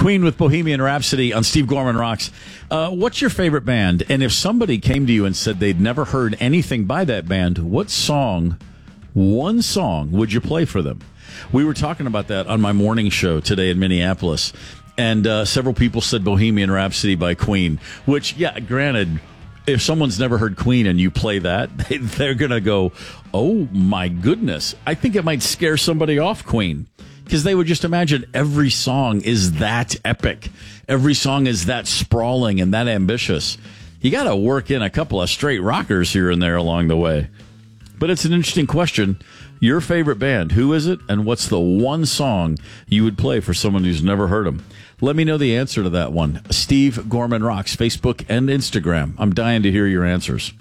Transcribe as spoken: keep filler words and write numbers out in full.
Queen with Bohemian Rhapsody on Steve Gorman Rocks. Uh, what's your favorite band? And if somebody came to you and said they'd never heard anything by that band, what song, one song, would you play for them? We were talking about that on my morning show today in Minneapolis, and uh, several people said Bohemian Rhapsody by Queen, which, yeah, granted, if someone's never heard Queen and you play that, they, they're going to go, oh, my goodness. I think it might scare somebody off Queen. Because they would just imagine every song is that epic. Every song is that sprawling and that ambitious. You got to work in a couple of straight rockers here and there along the way. But it's an interesting question. Your favorite band, who is it? And what's the one song you would play for someone who's never heard them? Let me know the answer to that one. Steve Gorman Rocks, Facebook and Instagram. I'm dying to hear your answers.